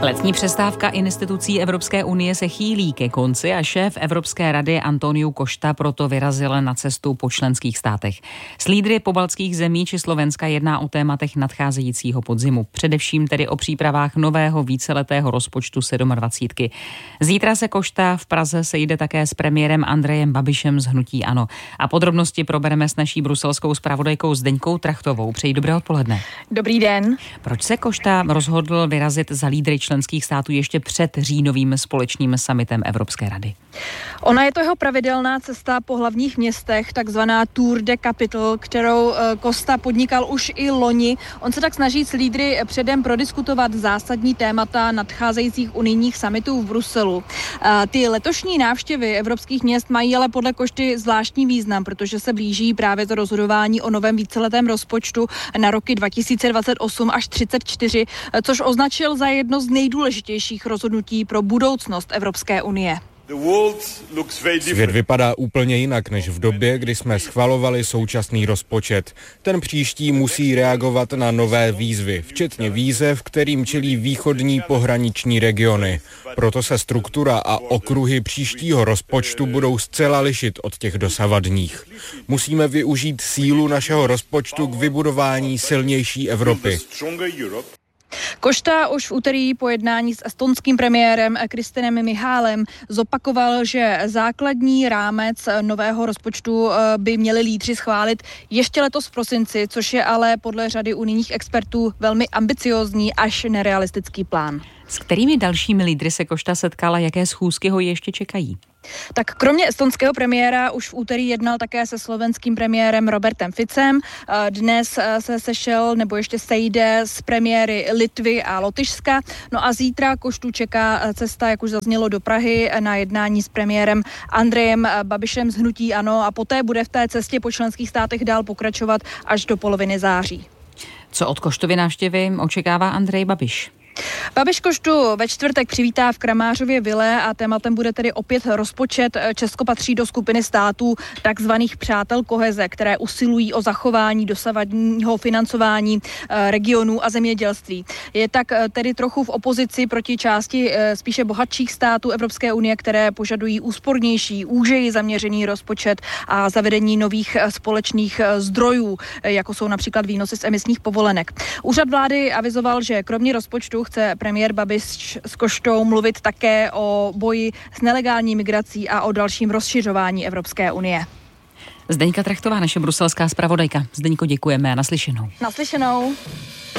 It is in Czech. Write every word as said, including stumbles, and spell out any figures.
Letní přestávka institucí Evropské unie se chýlí ke konci a šéf Evropské rady Antonio Costa proto vyrazil na cestu po členských státech. S lídry pobaltských zemí či Slovenska jedná o tématech nadcházejícího podzimu, především tedy o přípravách nového víceletého rozpočtu sedmadvacítky. Zítra se Costa v Praze sejde také s premiérem Andrejem Babišem z hnutí ANO. A podrobnosti probereme s naší bruselskou zpravodajkou Zdeňkou Trachtovou. Přeji dobré odpoledne. Dobrý den. Proč se Costa rozhodl vyrazit za lídry členských států ještě před říjnovým společným summitem Evropské rady? Ona je to jeho pravidelná cesta po hlavních městech, takzvaná Tour de Capital, kterou Costa podnikal už i loni. On se tak snaží s lídry předem prodiskutovat zásadní témata nadcházejících unijních summitů v Bruselu. Ty letošní návštěvy evropských měst mají ale podle Costy zvláštní význam, protože se blíží právě to rozhodování o novém víceletém rozpočtu na roky dva tisíce dvacet osm až třicet čtyři, což označil za jedno z nejdůležitějších rozhodnutí pro budoucnost Evropské unie. Svět vypadá úplně jinak než v době, kdy jsme schvalovali současný rozpočet. Ten příští musí reagovat na nové výzvy, včetně výzev, kterým čelí východní pohraniční regiony. Proto se struktura a okruhy příštího rozpočtu budou zcela lišit od těch dosavadních. Musíme využít sílu našeho rozpočtu k vybudování silnější Evropy. Costa už v úterý po jednání s estonským premiérem Kristinem Michálem zopakoval, že základní rámec nového rozpočtu by měli lídři schválit ještě letos v prosinci, což je ale podle řady unijních expertů velmi ambiciózní až nerealistický plán. S kterými dalšími lídry se Costa setkal a jaké schůzky ho ještě čekají? Tak kromě estonského premiéra už v úterý jednal také se slovenským premiérem Robertem Ficem. Dnes se sešel nebo ještě sejde s premiéry Litvy a Lotyšska. No a zítra Costu čeká cesta, jak už zaznělo, do Prahy na jednání s premiérem Andrejem Babišem z hnutí ANO a poté bude v té cestě po členských státech dál pokračovat až do poloviny září. Co od Costovy návštěvy očekává Andrej Babiš? Babiš Costu ve čtvrtek přivítá v Kramářově vile a tématem bude tedy opět rozpočet. Česko patří do skupiny států takzvaných přátel koheze, které usilují o zachování dosavadního financování regionů a zemědělství. Je tak tedy trochu v opozici proti části spíše bohatších států Evropské unie, které požadují úspornější, úžeji zaměřený rozpočet a zavedení nových společných zdrojů, jako jsou například výnosy z emisních povolenek. Úřad vlády avizoval, že kromě rozpočtu chce premiér Babiš s Costou mluvit také o boji s nelegální migrací a o dalším rozšiřování Evropské unie. Zdeňka Trachtová, naše bruselská zpravodajka. Zdeňko, děkujeme a naslyšenou. Naslyšenou.